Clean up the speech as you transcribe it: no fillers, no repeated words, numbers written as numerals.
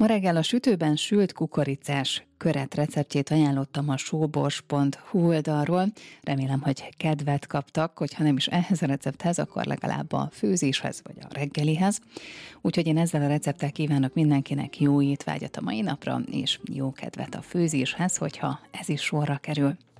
Ma reggel a sütőben sült kukoricás köret receptjét ajánlottam a sóbors.hu oldalról. Remélem, hogy kedvet kaptak, hogyha nem is ehhez a recepthez, akkor legalább a főzéshez vagy a reggelihez. Úgyhogy én ezzel a recepttel kívánok mindenkinek jó étvágyat a mai napra, és jó kedvet a főzéshez, hogyha ez is sorra kerül.